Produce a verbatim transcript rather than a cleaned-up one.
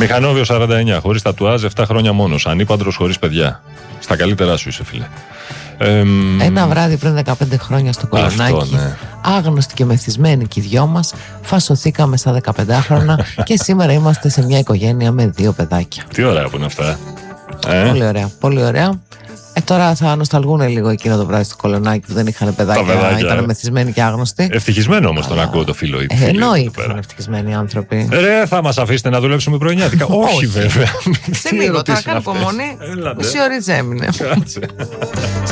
Μηχανόβιο σαράντα εννιά, χωρίς τατουάζ, επτά χρόνια μόνος. Ανήπαντρος, χωρίς παιδιά. Στα καλύτερά σου είσαι, φίλε. Ε, Ένα βράδυ πριν δεκαπέντε χρόνια στο Κολονάκι, αυτό, ναι. Άγνωστοι και μεθυσμένοι και οι δυο μας, φασωθήκαμε στα δεκαπεντάχρονα και σήμερα είμαστε σε μια οικογένεια με δύο παιδάκια. Τι ωραία που είναι αυτά. Ε? Πολύ ωραία, πολύ ωραία. Ε, τώρα θα νοσταλγούν λίγο εκείνο το βράδυ στο Κολονάκι που δεν είχαν παιδάκια, ήταν μεθυσμένοι και άγνωστοι. Ευτυχισμένο όμως τον ακούω το φίλο ή τη φίλη. Εννοείται ήταν ευτυχισμένοι άνθρωποι. Ρε, θα μας αφήσετε να δουλέψουμε πρωινιάτικα? Όχι, βέβαια. Σε λίγο, τώρα κάνω υπομονή. Μισή ώρα έμεινε.